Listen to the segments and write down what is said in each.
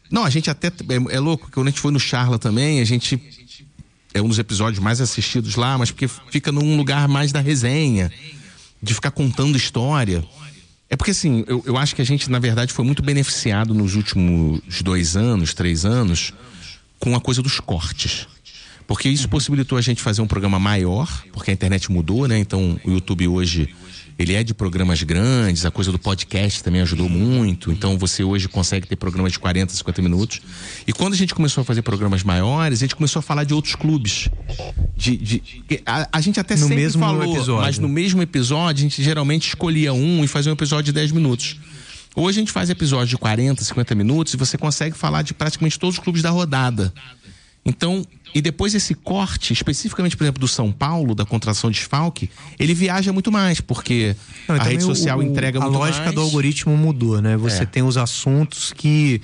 Não, a gente até... É louco, que quando a gente foi no Charla também, a gente... É um dos episódios mais assistidos lá, mas porque fica num lugar mais da resenha, de ficar contando história. É porque assim, eu acho que a gente, na verdade, foi muito beneficiado nos últimos 2 anos, 3 anos, com a coisa dos cortes. Porque isso possibilitou a gente fazer um programa maior, porque a internet mudou, né? Então o YouTube hoje, ele é de programas grandes, a coisa do podcast também ajudou muito. Então você hoje consegue ter programas de 40, 50 minutos. E quando a gente começou a fazer programas maiores, a gente começou a falar de outros clubes. A gente até sempre mesmo falou, episódio. mas no mesmo episódio a gente geralmente escolhia um e fazia um episódio de 10 minutos. Hoje a gente faz episódios de 40, 50 minutos e você consegue falar de praticamente todos os clubes da rodada. Então, e depois esse corte, especificamente, por exemplo, do São Paulo, da contratação de desfalque, ele viaja muito mais, porque a rede social entrega muito mais. A lógica do algoritmo mudou, né? Você tem os assuntos que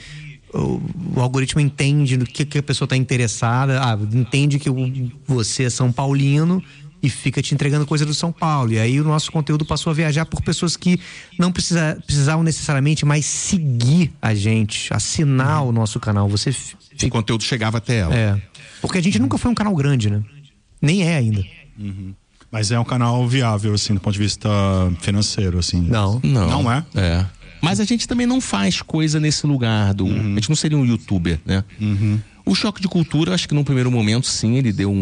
o algoritmo entende no que a pessoa está interessada, entende que você é São Paulino e fica te entregando coisa do São Paulo. E aí o nosso conteúdo passou a viajar por pessoas que não precisavam necessariamente mais seguir a gente, assinar o nosso canal. O conteúdo chegava até ela. Porque a gente nunca foi um canal grande, né? Nem é ainda. Mas é um canal viável, assim, do ponto de vista financeiro, assim. Não. Não é? Mas a gente também não faz coisa nesse lugar do... A gente não seria um youtuber, né? O Choque de Cultura, acho que num primeiro momento, sim, ele deu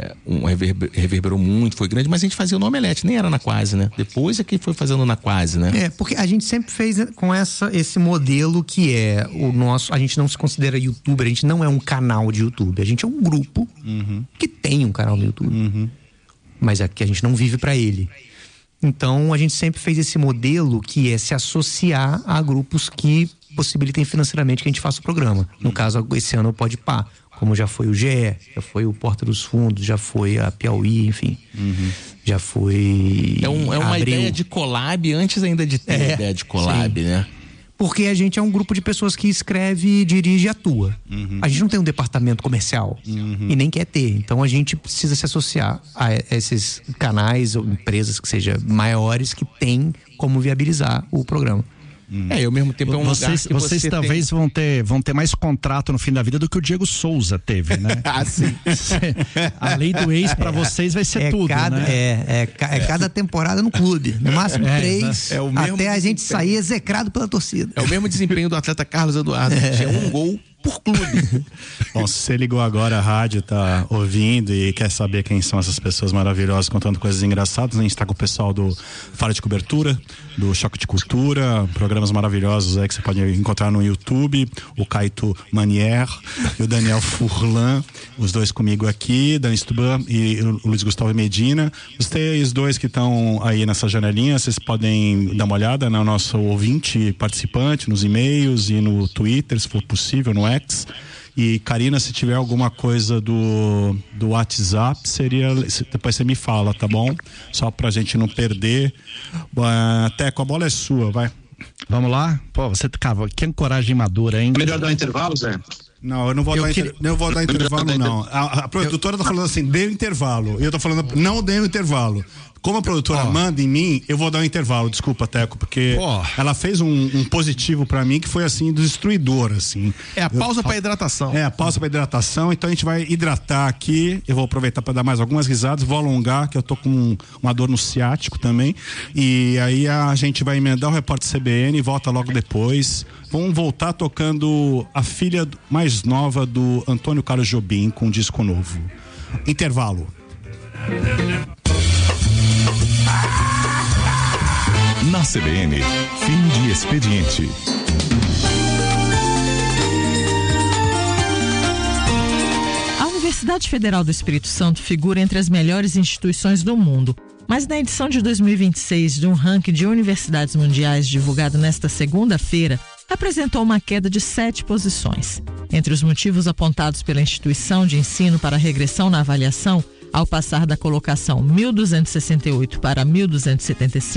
reverberou muito, foi grande, mas a gente fazia o no Omelete, nem era na Quase, né? Depois é que foi fazendo na Quase, né? Porque a gente sempre fez com esse modelo que é o nosso... A gente não se considera youtuber, a gente não é um canal de YouTube, a gente é um grupo que tem um canal no YouTube. Mas é que a gente não vive pra ele. Então, a gente sempre fez esse modelo que é se associar a grupos que possibilitem financeiramente que a gente faça o programa. No caso, esse ano o Podpah, como já foi o GE, já foi o Porta dos Fundos, já foi a Piauí, enfim. Já foi... É uma ideia de collab antes ainda de ter a ideia de collab, né? Porque a gente é um grupo de pessoas que escreve, dirige e atua. A gente não tem um departamento comercial e nem quer ter. Então a gente precisa se associar a esses canais ou empresas que sejam maiores que têm como viabilizar o programa. Ao mesmo tempo é um lugar que vocês talvez vão ter mais contrato no fim da vida do que o Diego Souza teve, né? Sim. A lei do ex pra vocês vai ser tudo, né? Cada temporada no clube, no máximo 3, até a gente sair execrado pela torcida. É o mesmo desempenho do atleta Carlos Eduardo, tinha um gol por clube. Bom, se você ligou agora a rádio, tá ouvindo e quer saber quem são essas pessoas maravilhosas contando coisas engraçadas, a gente tá com o pessoal do Fala de Cobertura, do Choque de Cultura, programas maravilhosos aí que você pode encontrar no YouTube, o Caito Manier e o Daniel Furlan, os dois comigo aqui, Dan Stuban e o Luiz Gustavo Medina. Vocês dois que estão aí nessa janelinha, vocês podem dar uma olhada no nosso ouvinte participante, nos e-mails e no Twitter, se for possível, no X. E Karina, se tiver alguma coisa do WhatsApp, depois você me fala, tá bom? Só pra gente não perder. Teco, a bola é sua, vai. Vamos lá? Pô, que ancoragem madura, hein? Melhor dar um intervalo, Zé? Não, eu não vou dar intervalo, não. A produtora tá falando assim, dê o intervalo. E eu tô falando, não dê o intervalo. Como a produtora manda em mim, eu vou dar um intervalo, desculpa, Teco, porque ela fez um positivo pra mim que foi assim, destruidor, assim. É a pausa pra hidratação. É a pausa pra hidratação, então a gente vai hidratar aqui, eu vou aproveitar pra dar mais algumas risadas, vou alongar, que eu tô com uma dor no ciático também, e aí a gente vai emendar o repórter CBN e volta logo depois. Vamos voltar tocando a filha mais nova do Antônio Carlos Jobim com um disco novo. Intervalo. Na CBN, fim de expediente. A Universidade Federal do Espírito Santo figura entre as melhores instituições do mundo. Mas na edição de 2026 de um ranking de universidades mundiais divulgado nesta segunda-feira, apresentou uma queda de 7 posições. Entre os motivos apontados pela instituição de ensino para a regressão na avaliação, ao passar da colocação 1.268 para 1.275,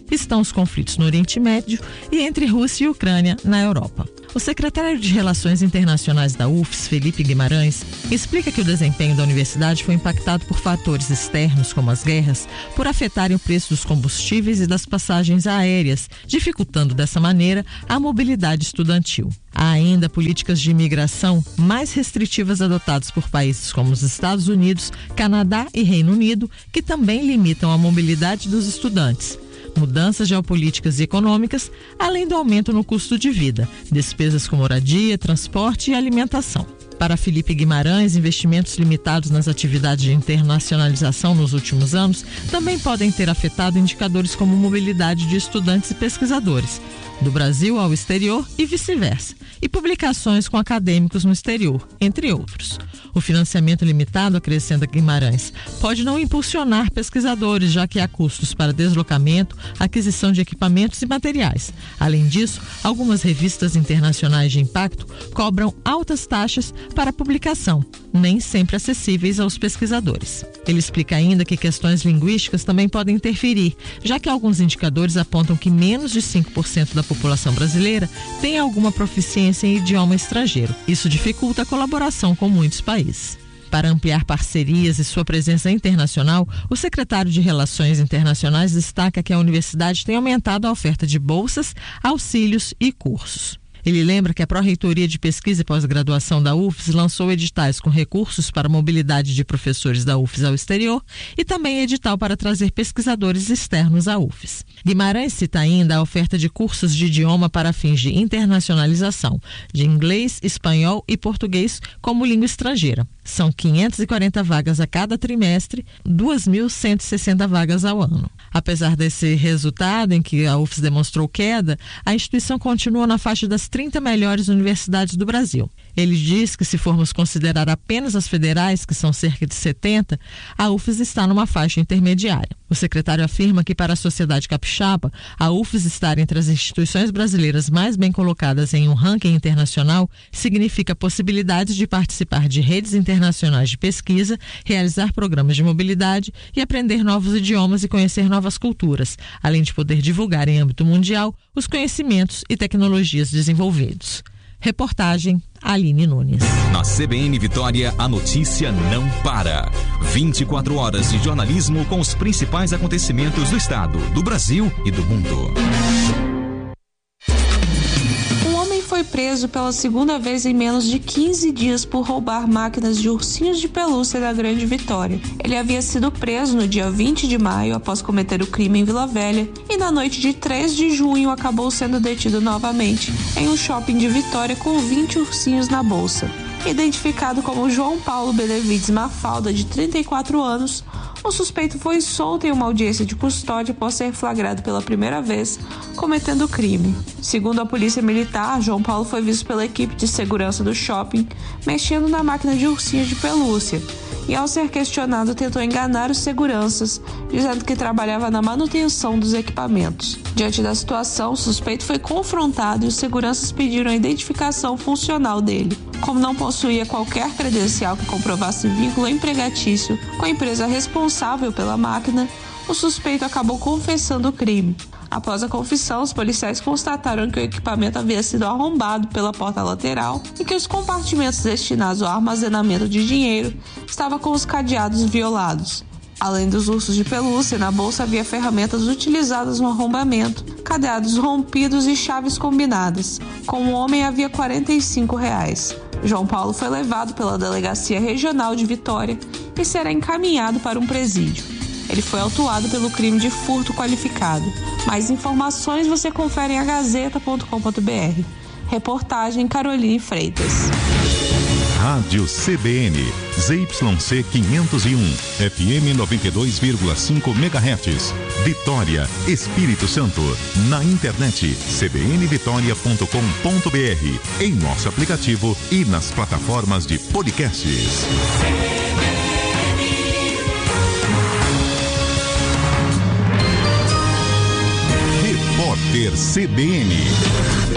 estão os conflitos no Oriente Médio e entre Rússia e Ucrânia na Europa. O secretário de Relações Internacionais da UFES, Felipe Guimarães, explica que o desempenho da universidade foi impactado por fatores externos, como as guerras, por afetarem o preço dos combustíveis e das passagens aéreas, dificultando dessa maneira a mobilidade estudantil. Há ainda políticas de imigração mais restritivas adotadas por países como os Estados Unidos, Canadá e Reino Unido, que também limitam a mobilidade dos estudantes. Mudanças geopolíticas e econômicas, além do aumento no custo de vida, despesas com moradia, transporte e alimentação. Para Felipe Guimarães, investimentos limitados nas atividades de internacionalização nos últimos anos também podem ter afetado indicadores como mobilidade de estudantes e pesquisadores, do Brasil ao exterior e vice-versa, e publicações com acadêmicos no exterior, entre outros. O financiamento limitado, acrescenta Guimarães, pode não impulsionar pesquisadores, já que há custos para deslocamento, aquisição de equipamentos e materiais. Além disso, algumas revistas internacionais de impacto cobram altas taxas para publicação, nem sempre acessíveis aos pesquisadores. Ele explica ainda que questões linguísticas também podem interferir, já que alguns indicadores apontam que menos de 5% da população brasileira tem alguma proficiência em idioma estrangeiro. Isso dificulta a colaboração com muitos países. Para ampliar parcerias e sua presença internacional, o secretário de Relações Internacionais destaca que a universidade tem aumentado a oferta de bolsas, auxílios e cursos. Ele lembra que a Pró-Reitoria de Pesquisa e Pós-Graduação da UFES lançou editais com recursos para a mobilidade de professores da UFES ao exterior e também edital para trazer pesquisadores externos à UFES. Guimarães cita ainda a oferta de cursos de idioma para fins de internacionalização, de inglês, espanhol e português como língua estrangeira. São 540 vagas a cada trimestre, 2.160 vagas ao ano. Apesar desse resultado, em que a UFES demonstrou queda, a instituição continua na faixa das 30 melhores universidades do Brasil. Ele diz que, se formos considerar apenas as federais, que são cerca de 70, a UFES está numa faixa intermediária. O secretário afirma que, para a sociedade capixaba, a UFES estar entre as instituições brasileiras mais bem colocadas em um ranking internacional significa possibilidades de participar de redes internacionais de pesquisa, realizar programas de mobilidade e aprender novos idiomas e conhecer novas culturas, além de poder divulgar em âmbito mundial os conhecimentos e tecnologias desenvolvidos. Reportagem Aline Nunes. Na CBN Vitória, a notícia não para. 24 horas de jornalismo com os principais acontecimentos do estado, do Brasil e do mundo. Foi preso pela segunda vez em menos de 15 dias por roubar máquinas de ursinhos de pelúcia da Grande Vitória. Ele havia sido preso no dia 20 de maio após cometer o crime em Vila Velha e na noite de 3 de junho acabou sendo detido novamente em um shopping de Vitória com 20 ursinhos na bolsa. Identificado como João Paulo Benevides Mafalda, de 34 anos, o suspeito foi solto em uma audiência de custódia após ser flagrado pela primeira vez cometendo o crime. Segundo a polícia militar, João Paulo foi visto pela equipe de segurança do shopping mexendo na máquina de ursinhos de pelúcia e, ao ser questionado, tentou enganar os seguranças, dizendo que trabalhava na manutenção dos equipamentos. Diante da situação, o suspeito foi confrontado e os seguranças pediram a identificação funcional dele. Como não possuía qualquer credencial que comprovasse vínculo empregatício com a empresa responsável pela máquina, o suspeito acabou confessando o crime. Após a confissão, os policiais constataram que o equipamento havia sido arrombado pela porta lateral e que os compartimentos destinados ao armazenamento de dinheiro estavam com os cadeados violados. Além dos ursos de pelúcia, na bolsa havia ferramentas utilizadas no arrombamento, cadeados rompidos e chaves combinadas. Com o homem havia R$ 45. João Paulo foi levado pela Delegacia Regional de Vitória e será encaminhado para um presídio. Ele foi autuado pelo crime de furto qualificado. Mais informações você confere em agazeta.com.br. Reportagem Caroline Freitas. Rádio CBN, ZYC 501, FM 92,5 MHz, Vitória, Espírito Santo. Na internet, cbnvitoria.com.br, em nosso aplicativo e nas plataformas de podcasts. Repórter CBN.